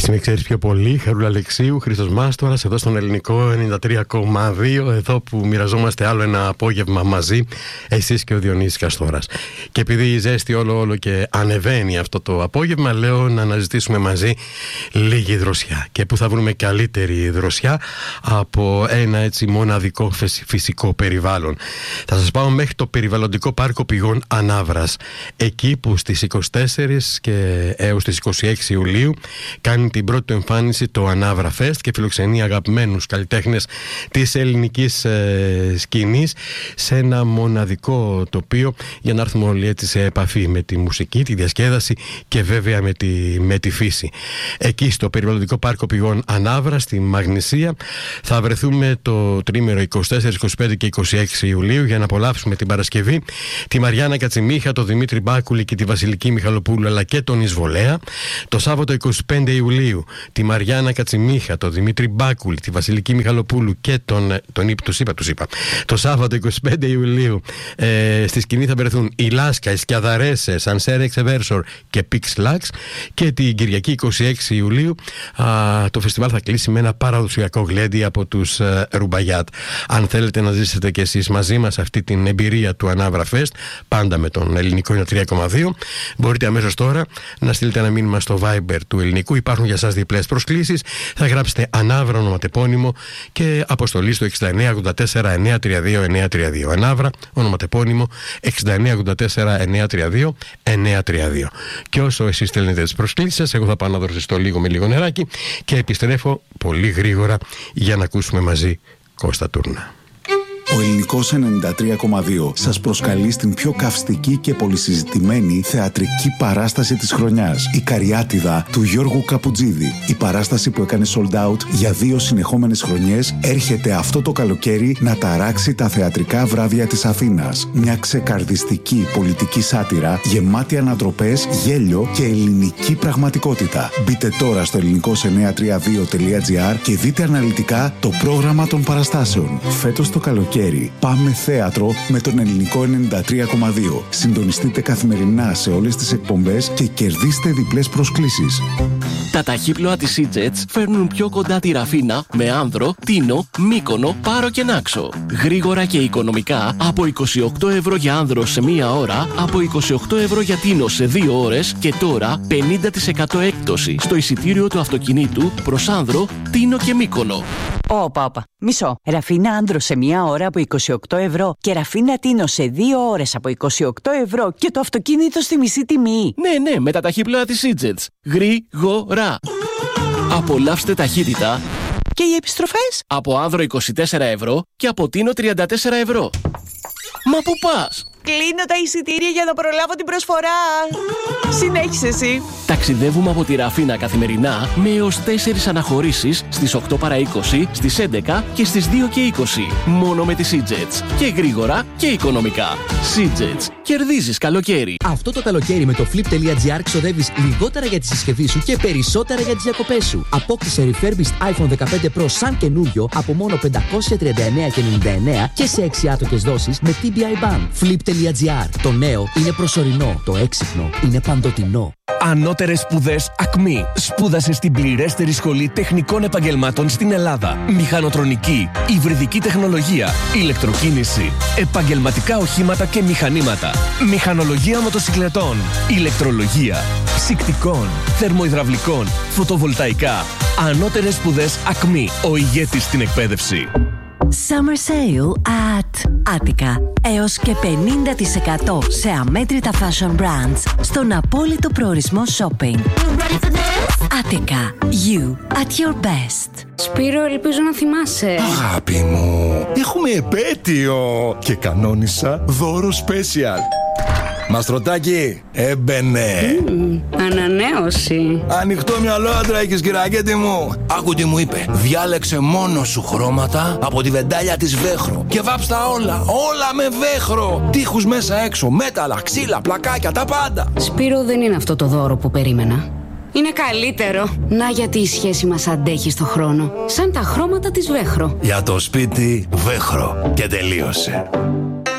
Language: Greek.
Εσύ με ξέρεις πιο πολύ, Χαρούλα Αλεξίου, Χρήστος Μάστορας, εδώ στον Ελληνικό 93,2, εδώ που μοιραζόμαστε άλλο ένα απόγευμα μαζί, εσείς και ο Διονύσης Καστόρας. Και επειδή η ζέστη όλο και ανεβαίνει αυτό το απόγευμα, λέω να αναζητήσουμε μαζί λίγη δροσιά. Και που θα βρούμε καλύτερη δροσιά από ένα έτσι μοναδικό φυσικό περιβάλλον. Θα σας πάω μέχρι το περιβαλλοντικό πάρκο πηγών Ανάβρας, εκεί που στις 24 και έως τις 26 Ιουλίου κάνει την πρώτη του εμφάνιση το Ανάβρα Fest και φιλοξενεί αγαπημένους καλλιτέχνες της ελληνικής σκηνής σε ένα μοναδικό τοπίο, για να έρθουμε όλοι έτσι σε επαφή με τη μουσική, τη διασκέδαση και βέβαια με τη φύση. Εκεί στο περιβαλλοντικό πάρκο πηγών Ανάβρα στη Μαγνησία θα βρεθούμε το τρίμερο 24, 25 και 26 Ιουλίου για να απολαύσουμε την Παρασκευή τη Μαριάννα Κατσιμίχα, τον Δημήτρη Μπάκουλη και τη Βασιλική Μιχαλοπούλου, αλλά και τον Εισβολέα. Το Σάββατο 25 Ιουλίου τη Μαριάννα Κατσιμίχα, τον Δημήτρη Μπάκουλη, τη Βασιλική Μιχαλοπούλου και τους είπα. Το Σάββατο 25 Ιουλίου στη σκηνή θα βρεθούν η Λάσκα, οι Σκιαδαρέσε, Σανσέρ Εξεβέρσορ και Πίξ Λάξ. Και την Κυριακή 26 Ιουλίου το φεστιβάλ θα κλείσει με ένα παραδοσιακό γλέντι από τους Ρουμπαγιάτ. Αν θέλετε να ζήσετε και εσείς μαζί μας αυτή την εμπειρία του Ανάβρα Fest, πάντα με τον Ελληνικό 3,2, μπορείτε αμέσως τώρα να στείλετε ένα μήνυμα στο Viber του Ελληνικού. Υπάρχουν για σας διπλές προσκλήσεις. Θα γράψετε Ανάβρα ονοματεπώνυμο και αποστολή στο 6984-932-932. Ανάβρα ονοματεπώνυμο 6984-932-932. Και όσο εσείς στέλνετε τις προσκλήσεις σας, εγώ θα πάω να δροσιστώ λίγο με λίγο νεράκι και επιστρέφω πολύ γρήγορα για να ακούσουμε μαζί Κώστα Τούρνα. Ο Ελληνικός 93,2 σας προσκαλεί στην πιο καυστική και πολυσυζητημένη θεατρική παράσταση της χρονιάς. Η Καριάτιδα του Γιώργου Καπουτζίδη. Η παράσταση που έκανε sold out για 2 συνεχόμενες χρονιές έρχεται αυτό το καλοκαίρι να ταράξει τα θεατρικά βράδια της Αθήνας. Μια ξεκαρδιστική πολιτική σάτυρα γεμάτη ανατροπές, γέλιο και ελληνική πραγματικότητα. Μπείτε τώρα στο ελληνικός932.gr και δείτε αναλυτικά το πρόγραμμα των παραστάσεων. Φέτος το καλοκαίρι πάμε θέατρο με τον Ελληνικό 93,2. Συντονιστείτε καθημερινά σε όλες τις εκπομπές και κερδίστε διπλές προσκλήσεις. Τα ταχύπλοα της Seajets φέρνουν πιο κοντά τη Ραφίνα με Άνδρο, Τίνο, Μύκονο, Πάρο και Νάξο. Γρήγορα και οικονομικά από 28 ευρώ για Άνδρο σε 1 ώρα, από 28 ευρώ για Τίνο σε 2 ώρες και τώρα 50% έκπτωση στο εισιτήριο του αυτοκινήτου προς Άνδρο, Τίνο και Μύκονο. Όπα. Μισό. Ραφίνα Άνδρο σε 1 ώρα από 28 ευρώ και Ραφίνα Τίνο σε 2 ώρες από 28 ευρώ και το αυτοκίνητο στη μισή τιμή. Ναι, με τα ταχύπλοα της Seajets. Γρήγορα. Απολαύστε ταχύτητα. Και οι επιστροφές? Από Άνδρο 24 ευρώ και από Τίνο 34 ευρώ. Μα πού πας? Κλείνω τα εισιτήρια για να προλάβω την προσφορά. Συνέχισε εσύ. Ταξιδεύουμε από τη Ραφίνα καθημερινά με έως 4 αναχωρήσεις στις 8 παρά 20, στις 11 και στις 2 και 20. Μόνο με τη Seajets. Και γρήγορα και οικονομικά. Seajets. Κερδίζεις καλοκαίρι. Αυτό το καλοκαίρι με το flip.gr ξοδεύεις λιγότερα για τη συσκευή σου και περισσότερα για τις διακοπές σου. Απόκτησε refurbished iPhone 15 Pro σαν καινούριο από μόνο 539,99 και σε 6 άτοκες δόσεις με TBI Ban. Flip.gr. Το νέο είναι προσωρινό. Το έξυπνο είναι παντοτινό. Ανώτερες σπουδές ΑΚΜΗ. Σπούδασε στην πληρέστερη σχολή τεχνικών επαγγελμάτων στην Ελλάδα. Μηχανοτρονική, υβριδική τεχνολογία, ηλεκτροκίνηση, επαγγελματικά οχήματα και μηχανήματα, μηχανολογία μοτοσυκλετών, ηλεκτρολογία, ψυκτικών, θερμοϊδραυλικών, φωτοβολταϊκά. Ανώτερες σπουδές ΑΚΜΗ. Ο ηγέτης στην εκπαίδευση. Summer Sale at Attica. Έως και 50% σε αμέτρητα fashion brands στον απόλυτο προορισμό shopping. Attica. You at your best. Σπύρο, ελπίζω να θυμάσαι. Αγάπη μου, έχουμε επέτειο και κανόνισα δώρο special. Μαστρωτάκι, έμπαινε. Ανανέωση. Ανοιχτό μυαλό άντρα έχεις, κυρακέτη μου. Άκου τι μου είπε. Διάλεξε μόνο σου χρώματα από τη βεντάλια της Βέχρο και βάψτα όλα με Βέχρο. Τείχους μέσα έξω, μέταλλα, ξύλα, πλακάκια, τα πάντα. Σπύρο, δεν είναι αυτό το δώρο που περίμενα. Είναι καλύτερο. Να γιατί η σχέση μας αντέχει στο χρόνο. Σαν τα χρώματα της Βέχρο. Για το σπίτι Βέχρο. Και τελείωσε.